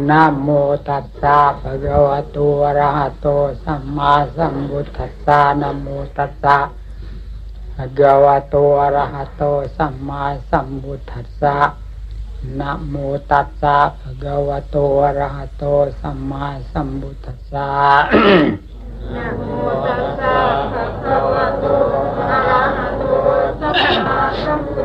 นะโมตัสสะภะคะวะโตอะระหะโตสัมมาสัมพุทธัสสะนะโมตัสสะภะคะวะโตอะระหะโตสัมมาสัมพุทธัสสะนะโมตัสสะภะคะวะโตอะระหะโตสัมมาสัมพุทธัสสะนะโมตัสสะภะ